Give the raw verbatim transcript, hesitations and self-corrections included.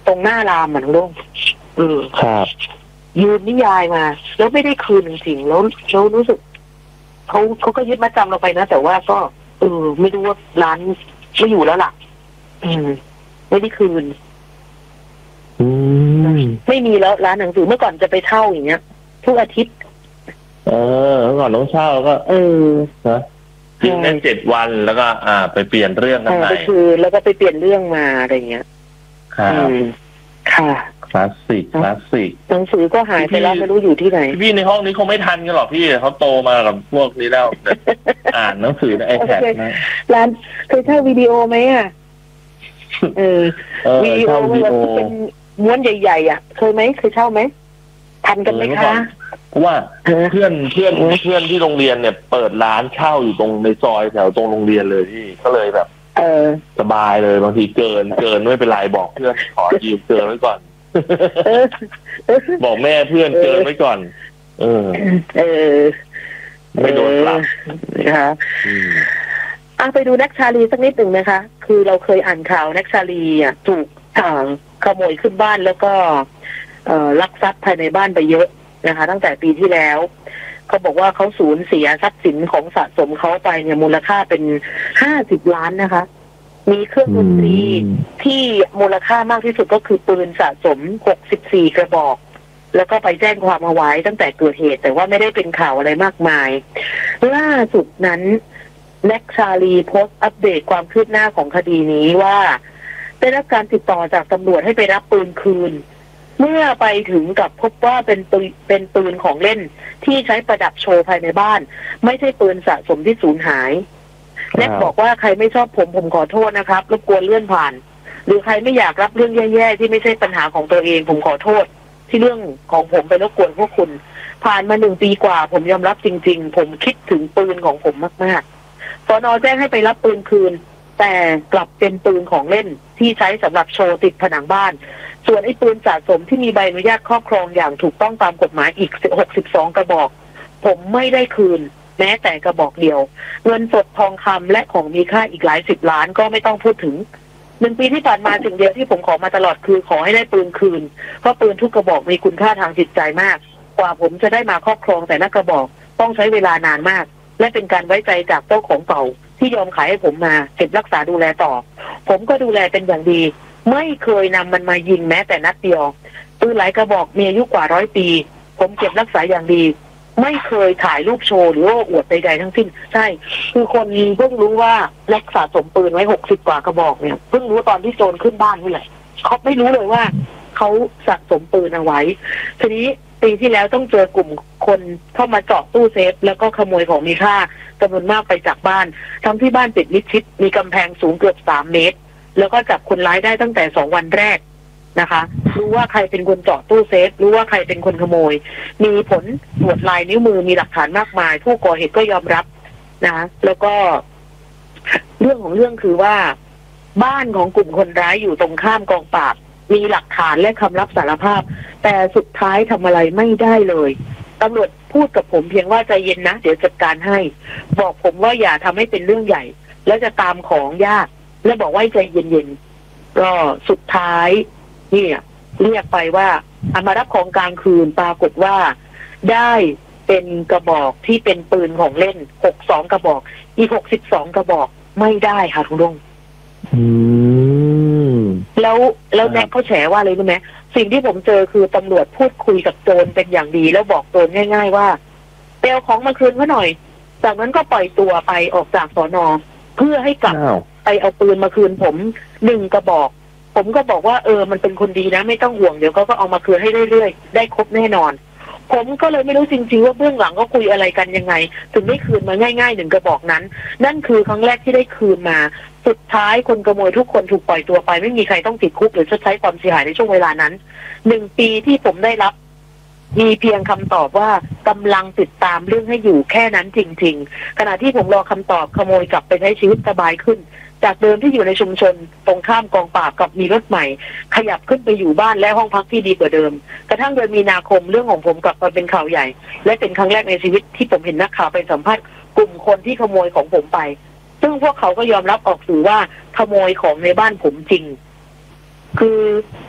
ตรงหน้ารามเหมือนลุงเออครับยืมนิยายมาแล้วไม่ได้คืนจริงๆแล้วแล้วรู้สึกเขาเขาก็ยึดมาจำเราไปนะแต่ว่าก็เออไม่รู้ว่าร้านไม่อยู่แล้วล่ะอืมไม่ได้คืนอืมไม่มีแล้วร้านหนังสือเมื่อก่อนจะไปเช่าอย่างเงี้ยทุกอาทิตย์เออเมื่อก่อนต้องเช่าก็เออนะกินได้เจ็ดวันแล้วก็อ่าไปเปลี่ยนเรื่องกันใหม่ไปคืนแล้วก็ไปเปลี่ยนเรื่องมาอะไรเงี้ยครับค่ะคลาสสิกคลาสสิกหนังสือก็หายไปแล้วไม่รู้อยู่ที่ไหนพี่ในห้องนี้คงไม่ทันกันหรอกพี่เขาโตมากับพวกนี้แล้วอ่านหนังสือใน iPad นะร้านเคยเช่าวิดีโอไหมอ่ะเออวิดีโอมันเป็นม้วนใหญ่ๆอ่ะเคยไหมเคยเช่าไหมทันกันไหมคะเพราะว่าเพื่อนเพื่อนเพื่อนที่โรงเรียนเนี่ยเปิดร้านเช่าอยู่ตรงในซอยแถวตรงโรงเรียนเลยพี่ก็เลยแบบเออสบายเลยบางทีเกินเกินไม่เป็นไรบอกเพื่อนขอยืมเกินไว้ก่อนบอกแม่เพื่อนเกินไว้ก่อนเออเออไม่โดนปรับนะคะอ่ะไปดูนักชาลีสักนิดหนึ่งนะคะคือเราเคยอ่านข่าวนักชาลีอ่ะถูกทางขโมยขึ้นบ้านแล้วก็เอ่อลักทรัพย์ภายในบ้านไปเยอะนะคะตั้งแต่ปีที่แล้วเขาบอกว่าเขาสูญเสียทรัพย์สินของสะสมเขาไปเนี่ยมูลค่าเป็นห้าสิบล้านนะคะมีเครื่องดนตรีที่มูลค่ามากที่สุดก็คือปืนสะสมหกสิบสี่กระบอกแล้วก็ไปแจ้งความเอาไว้ตั้งแต่เกิดเหตุแต่ว่าไม่ได้เป็นข่าวอะไรมากมายล่าสุดนั้นแน็กชาลีโพสต์อัปเดตความคืบหน้าของคดีนี้ว่าได้รับการติดต่อจากตำรวจให้ไปรับปืนคืนเมื่อไปถึงกับพบว่าเป็นปืนเป็นปืนของเล่นที่ใช้ประดับโชว์ภายในบ้านไม่ใช่ปืนสะสมที่สูญหายแน็กบอกว่าใครไม่ชอบผมผมขอโทษนะครับรบกวนเลื่อนผ่านหรือใครไม่อยากรับเรื่องแย่ๆที่ไม่ใช่ปัญหาของตัวเองผมขอโทษที่เรื่องของผมไปรบกวนพวกคุณผ่านมาหนึ่งปีกว่าผมยอมรับจริงๆผมคิดถึงปืนของผมมากๆสน.แจ้งให้ไปรับปืนคืนแต่กลับเป็นปืนของเล่นที่ใช้สำหรับโชว์ติดผนังบ้านส่วนไอ้ปืนสะสมที่มีใบอนุญาตครอบครองอย่างถูกต้องตามกฎหมายอีกหกสิบสองกระบอกผมไม่ได้คืนแม้แต่กระบอกเดียวเงินสดทองคำและของมีค่าอีกหลายสิบล้านก็ไม่ต้องพูดถึงหนึ่งปีที่ผ่านมาสิ่งเดียวที่ผมขอมาตลอดคือขอให้ได้ปืนคืนเพราะปืนทุกกระบอกมีคุณค่าทางจิตใจมากกว่าผมจะได้มาครอบครองแต่ละกระบอกต้องใช้เวลานานมากและเป็นการไว้ใจจากเจ้าของเก่าที่ยอมขายให้ผมมาเก็บรักษาดูแลต่อผมก็ดูแลเป็นอย่างดีไม่เคยนำมันมายิงแม้แต่นัดเดียวปืนหลายกระบอกมีอายุกว่าร้อยปีผมเก็บรักษาอย่างดีไม่เคยถ่ายรูปโชว์หรือว่าอวดใดๆทั้งสิ้นใช่คือคนเพิ่งรู้ว่ารักษาสมปืนไว้หกสิบกว่ากระบอกเนี่ยเพิ่งรู้ตอนที่โจรขึ้นบ้านนี่แหละเขาไม่รู้เลยว่าเขาสะสมปืนเอาไว้ทีนี้ปีที่แล้วต้องเจอกลุ่มคนเข้ามาเจาะตู้เซฟแล้วก็ขโมยของมีค่าจำนวนมากไปจากบ้านทั้งที่บ้านปิดมิดชิดมีกำแพงสูงเกือบสามเมตรแล้วก็จับคนร้ายได้ตั้งแต่สองวันแรกนะคะรู้ว่าใครเป็นคนเจาะตู้เซฟรู้ว่าใครเป็นคนขโมยมีผลตรวจลายนิ้วมือมีหลักฐานมากมายผู้ก่อเหตุก็ยอมรับนะแล้วก็เรื่องของเรื่องคือว่าบ้านของกลุ่มคนร้ายอยู่ตรงข้ามกองปราบมีหลักฐานและคำรับสารภาพแต่สุดท้ายทำอะไรไม่ได้เลยตำรวจพูดกับผมเพียงว่าใจเย็นนะเดี๋ยวจัดการให้บอกผมว่าอย่าทำให้เป็นเรื่องใหญ่แล้วจะตามของยากและบอกว่าใจเย็นๆก็สุดท้ายเนี่ยเรียกไปว่าเอามารับของกลางคืนปรากฏว่าได้เป็นกระบอกที่เป็นปืนของเล่นหกสิบสองกระบอกอีกหกสิบสองกระบอกไม่ได้ค่ะทุกท่านแล้วแล้วแน็กเขาแฉว่าอะไรรู้ไหมสิ่งที่ผมเจอคือตำรวจพูดคุยกับโจรเป็นอย่างดีแล้วบอกโจรง่ายๆว่าเปลวของมาคืนเขาหน่อยจากนั้นก็ปล่อยตัวไปออกจากสน.เพื่อให้กลับไปเอาปืนมาคืนผมหนึ่งกระบอกผมก็บอกว่าเออมันเป็นคนดีนะไม่ต้องห่วงเดี๋ยวเขาก็เอามาคืนให้เรื่อยๆได้ครบแน่นอนผมก็เลยไม่รู้จริงๆว่าเบื้องหลังก็คุยอะไรกันยังไงถึงได้คืนมาง่ายๆหนึ่งกระบอกนั้นนั่นคือครั้งแรกที่ได้คืนมาสุดท้ายคนขโมยทุกคนถูกปล่อยตัวไปไม่มีใครต้องติดคุกหรือชดใช้ความเสียหายในช่วงเวลานั้นหนึ่งปีที่ผมได้รับมีเพียงคำตอบว่ากำลังติดตามเรื่องให้อยู่แค่นั้นจริงๆขณะที่ผมรอคำตอบขโมยกลับไปใช้ชีวิตสบายขึ้นจากเดิมที่อยู่ในชุมชนตรงข้ามกองปราบกับมีรถใหม่ขยับขึ้นไปอยู่บ้านและห้องพักที่ดีกว่าเดิมกระทั่งเดือนมีนาคมเรื่องของผมกลับมาเป็นข่าวใหญ่และเป็นครั้งแรกในชีวิตที่ผมเห็นนักข่าวไปสัมภาษณ์กลุ่มคนที่ขโมยของผมไปซึ่งพวกเขาก็ยอมรับออกสื่อว่าขโมยของในบ้านผมจริงคือ